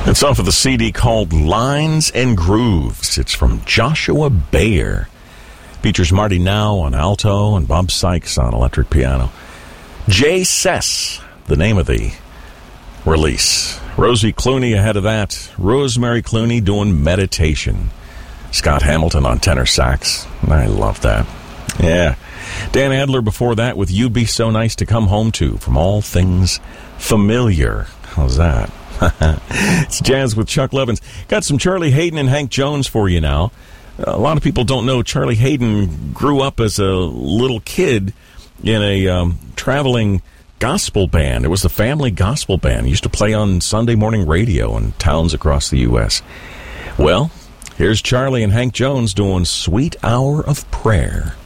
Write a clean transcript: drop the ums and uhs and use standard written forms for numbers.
It's off of the CD called Lines and Grooves. It's from Joshua Bayer. Features Marty Now on alto and Bob Sykes on electric piano. Jay Sess, the name of the release. Rosie Clooney ahead of that. Rosemary Clooney doing Meditation. Scott Hamilton on tenor sax. I love that. Yeah. Dan Adler before that with You'd Be So Nice to Come Home To from All Things Familiar. How's that? It's Jazz with Chuck Levins. Got some Charlie Hayden and Hank Jones for you now. A lot of people don't know Charlie Hayden grew up as a little kid in a traveling gospel band. It was the family gospel band. He used to play on Sunday morning radio in towns across the U.S. Well, here's Charlie and Hank Jones doing Sweet Hour of Prayer.